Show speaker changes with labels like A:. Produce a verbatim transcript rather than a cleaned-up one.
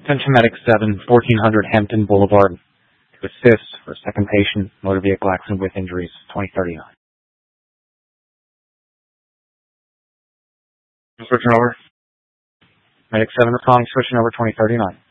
A: Attention Medic seven, fourteen hundred Hampton Boulevard, to assist for a second patient, motor vehicle accident with injuries, twenty thirty-nine. Switching over. Medic seven responding, switching over twenty thirty-nine.